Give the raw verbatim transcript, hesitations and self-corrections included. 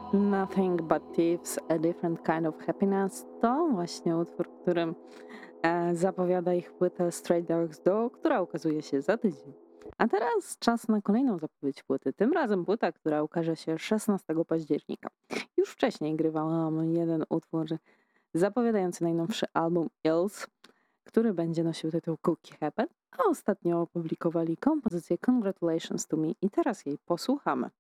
Nothing But Thieves, A Different Kind of Happiness to właśnie utwór, którym e, zapowiada ich płytę Stray Dogs Duo, która ukazuje się za tydzień. A teraz czas na kolejną zapowiedź płyty. Tym razem płyta, która ukaże się szesnastego października. Już wcześniej grywałam jeden utwór zapowiadający najnowszy album Ills, który będzie nosił tytuł Cookie Happen, a ostatnio opublikowali kompozycję Congratulations to Me i teraz jej posłuchamy.